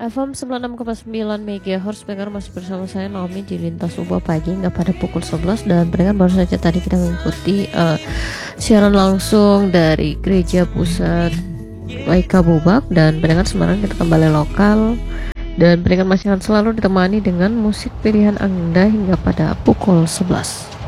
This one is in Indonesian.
FM 96,9 MHz pendengar masih bersama saya Naomi di Lintas Ubah Pagi hingga pada pukul 11. Dan pendengar baru saja tadi kita mengikuti siaran langsung dari Gereja Pusat Waika Bubak. Dan pendengar sekarang kita kembali lokal, dan pendengar masih akan selalu ditemani dengan musik pilihan Anda hingga pada pukul 11.